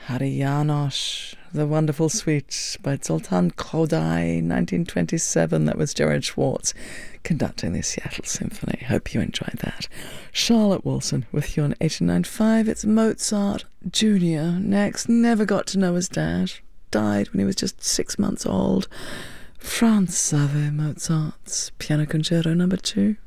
Hari Janosch, The Wonderful Suite by Zoltan Kodály, 1927. That was Gerard Schwartz conducting the Seattle Symphony. Hope you enjoyed that. Charlotte Wilson with you on 89.5. It's Mozart Jr. next. Never got to know his dad. Died when he was just 6 months old. Franz Xaver Mozart's Piano Concerto No. 2.